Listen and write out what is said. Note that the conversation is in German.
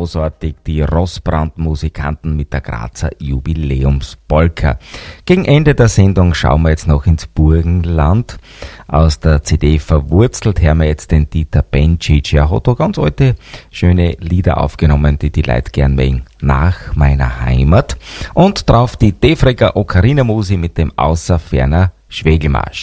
großartig, die Rossbrand-Musikanten mit der Grazer Jubiläumspolka. Gegen Ende der Sendung schauen wir jetzt noch ins Burgenland. Aus der CD Verwurzelt hören wir jetzt den Dieter Bencic. Er hat da ganz alte, schöne Lieder aufgenommen, die Leute gern mögen. Nach meiner Heimat. Und drauf die Defreger Ocarina Musi mit dem Außer ferner Schwegelmarsch.